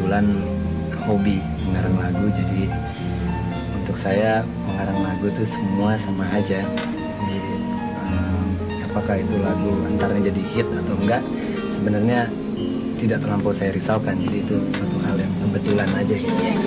kebetulan hobi mengarang lagu, jadi untuk saya mengarang lagu itu semua sama aja. Jadi apakah itu lagu antaranya jadi hit atau enggak, sebenarnya tidak terlampau saya risaukan. Jadi itu suatu hal yang kebetulan aja.